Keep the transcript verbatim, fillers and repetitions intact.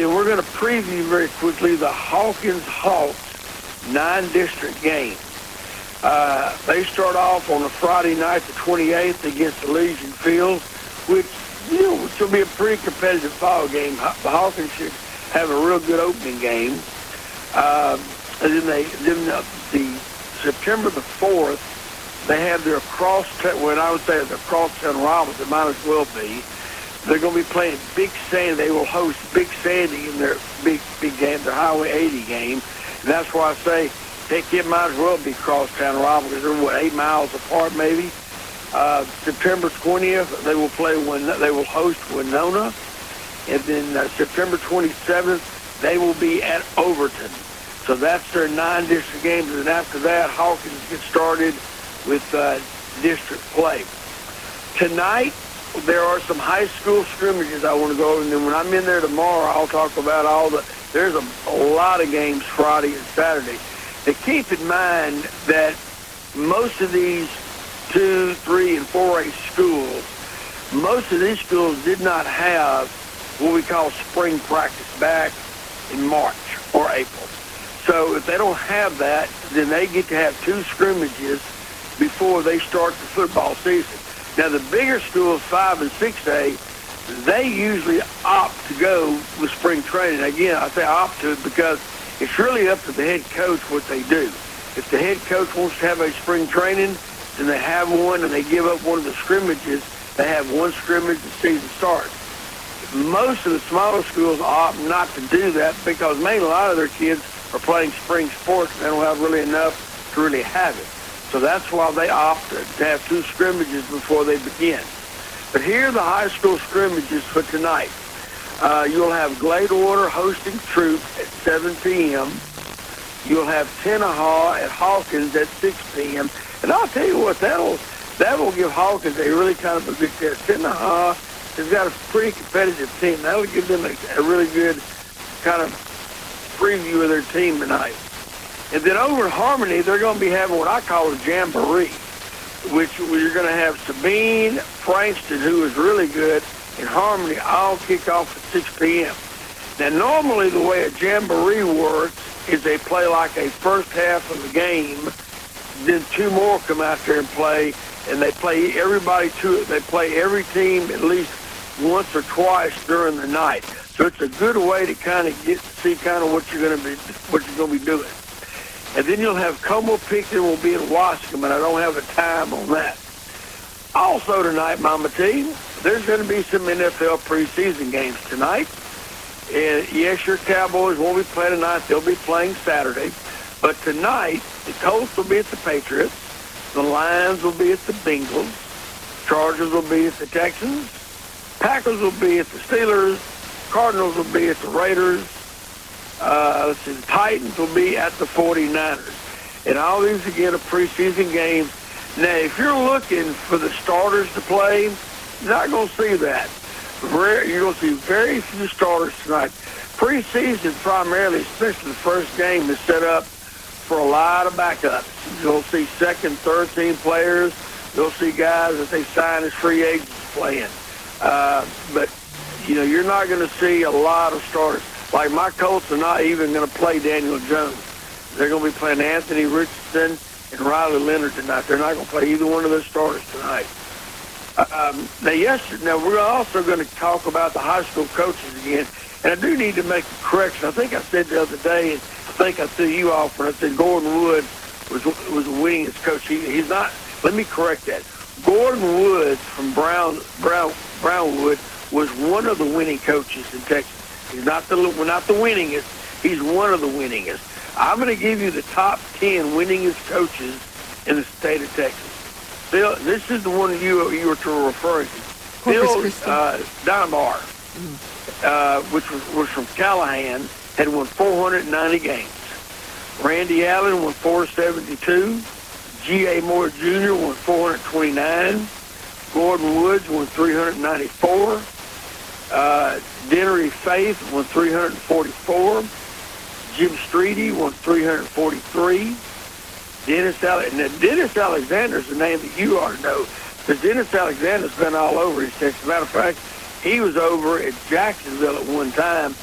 then we're going to preview very quickly the Hawkins Hawks nine-district game. Uh, they start off on a Friday night, the twenty-eighth, against Elysian Field, which, you know, which will be a pretty competitive ball game. The Hawkins should have a real good opening game. Uh, and then they, then the, the September the fourth, they have their cross, when I would say the cross-town rivals, it might as well be. They're going to be playing Big Sandy. They will host Big Sandy in their big, big game, their Highway eighty game. And that's why I say, heck, it might as well be cross-town rival because they're, what, eight miles apart maybe. Uh, September twentieth, they will play when they will host Winona. And then uh, September twenty-seventh, they will be at Overton. So that's their nine district games. And after that, Hawkins gets started with uh, district play. Tonight, there are some high school scrimmages I want to go over. And then when I'm in there tomorrow, I'll talk about all the, there's a, a lot of games Friday and Saturday. Now, keep in mind that most of these two, three, and four A schools, most of these schools did not have what we call spring practice back in March or April. So if they don't have that, then they get to have two scrimmages before they start the football season. Now, the bigger schools, five and six A, they usually opt to go with spring training. Again, I say opt to because it's really up to the head coach what they do. If the head coach wants to have a spring training, then they have one, and they give up one of the scrimmages. They have one scrimmage, the season starts. Most of the smaller schools opt not to do that because mainly a lot of their kids are playing spring sports, and they don't have really enough to really have it. So that's why they opt to have two scrimmages before they begin. But here are the high school scrimmages for tonight. Uh, you'll have Glade Order hosting Troop at seven p.m. You'll have Tenaha at Hawkins at six p.m. And I'll tell you what, that'll that'll give Hawkins a really kind of a good test. Tenaha has got a pretty competitive team. That'll give them a, a really good kind of preview of their team tonight. And then over in Harmony, they're going to be having what I call a jamboree, which you're going to have Sabine Frankston, who is really good, in Harmony, all kick off at six p.m. Now, normally the way a jamboree works is they play like a first half of the game, then two more come out there and play, and they play everybody to they play every team at least once or twice during the night. So it's a good way to kind of get to see kind of what you're going to be what you're going to be doing. And then you'll have Como Picton will be in Wascom, and I don't have a time on that. Also tonight, Mama T, there's going to be some N F L preseason games tonight. And yes, your Cowboys won't be playing tonight. They'll be playing Saturday. But tonight, the Colts will be at the Patriots. The Lions will be at the Bengals. Chargers will be at the Texans. Packers will be at the Steelers. Cardinals will be at the Raiders. Uh, let's see, the Titans will be at the forty-niners. And all these, again, are preseason games. Now, if you're looking for the starters to play, you're not going to see that. Rare, you're going to see very few starters tonight. Preseason, primarily, especially the first game, is set up for a lot of backups. You'll see second, third-team players. You'll see guys that they sign as free agents playing. Uh, but, you know, you're not going to see a lot of starters. Like my Colts are not even going to play Daniel Jones. They're going to be playing Anthony Richardson and Riley Leonard tonight. They're not going to play either one of those starters tonight. Um, now, yesterday, now we're also going to talk about the high school coaches again. And I do need to make a correction. I think I said the other day, and I think I threw you off when I said Gordon Wood was was the winningest coach. He, he's not. Let me correct that. Gordon Woods from Brown Brown Brownwood was one of the winning coaches in Texas. He's not the not the winningest. He's one of the winningest. I'm going to give you the top ten winningest coaches in the state of Texas. Bill, this is the one you you were referring to. Bill uh, Dunbar, mm. uh, which was, was from Callahan, had won four hundred ninety games. Randy Allen won four seventy-two. G A. Moore Junior won four hundred twenty-nine. Gordon Woods won three hundred ninety-four. Uh, Dennery Faith won three hundred forty-four. Jim Streety won three hundred forty-three. Dennis Ale- now, Dennis Alexander is the name that you ought to know, because Dennis Alexander's been all over East Texas. As a matter of fact, he was over at Jacksonville at one time